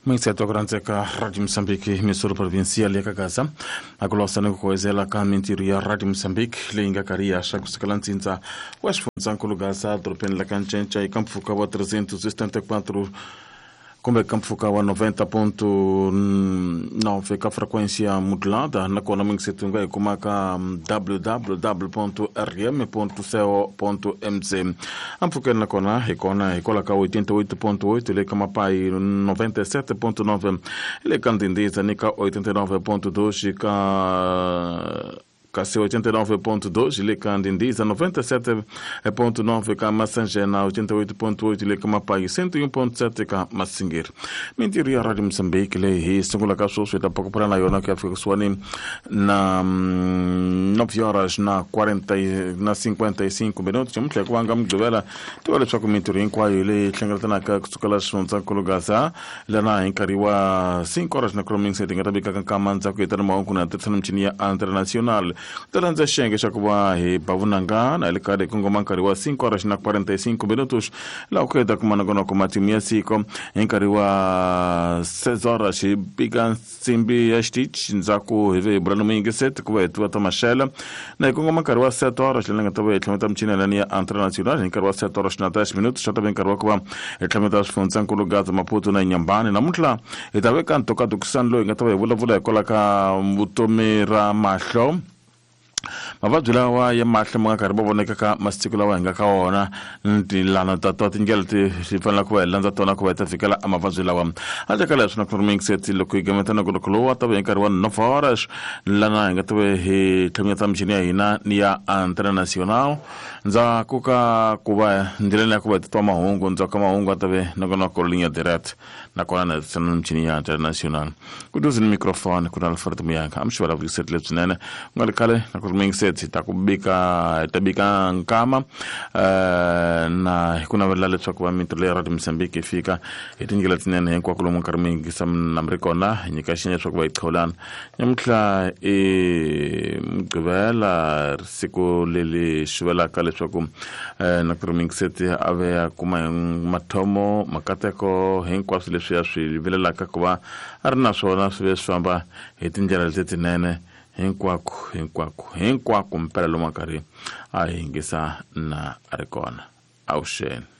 Mwenzetu kuranzeka Radio Msambiki misuru provincial ya Kagaza akulosana kuwezela ka mintiri ya Radio Msambiki linga karia shakusikala ntinza washfunza nkulugaza dropen la kanchencha ikamfuka wa 364 kumbe kamfuka wa 90.9 ka frequência modulada na kona mwenzetu ngai kumaka www.rm.co.mz amfuka na kona ikola ka 88.8 ile kama pai 97.9 ile kandindiza nika 89.2 ka 89.2 ile kandindiza 97.9 ka Massangena 88.8 ile kama pai 101.7 ka Masingir mintiri ya Radio Msambiki le hii singula ka soso itapokopana na yona kwa Kiswahili na 9 horas na 40 na 55 minutos mtle kwanga mjovela tole chako mintiri kwa ile tlangatana ka kusukala shonza kulugaza lana inkariwa 5 horas na kroming setting atabika kama manza kuitana maonku na tetana mchini ya international taranza shenge shakuwa pavunanga na ilikade kungomankariwa 5 horas na 45 minutos la ukeda kumanagono kumatimia siko inkariwa 6 horas bigan simbi ya stitch nzaku hive brano mingi set kwetu atamashela na kungomankariwa 7 horas langa tawe tlamata mchini lani ya international inkariwa 7 horas na 10 minutos shatabe inkariwa kwa tlamata funzan kulugaza Maputo na Nyambani na mutla itaweka ntoka tukisanlo ingatawe vula kola ka mutomera mahlo mavabjula wa ya mahlo mga karibu boneka ka mastikula wa ngaka ona ntilana tatoti ngelti sifana kwa lanza tona kwa tafikala amavabjula wa aja kala suna kurming seti lokui gametana kulokolo wa tabe nkarwa noforash lana ngatawe he kamyata mchinia ina ni ya international nza kuka kuba ndilena kuba toma hongo nza kama hongo tabe nagono kolinya direct na kwa na sana mchinia international kuduzi ni mikrofoni kuna alfardu miyanka amshwala viset lepsinene ngalikale na kurming seti tabika nkama na kuna velale chakwa mitule Radio Msambiki fika itingila tinene kwa kulomo karmingi sam namrikona nyikashinya chakwa itholan nyamtla mgwela siku lili shwela kale chakwa na kurmingi seti ave kuma matomo makateko henkwa sile shyashi vile kakwa arna sona swamba itingila tinene hinkwaku mpela lo makari ai ngisa na arikona aushen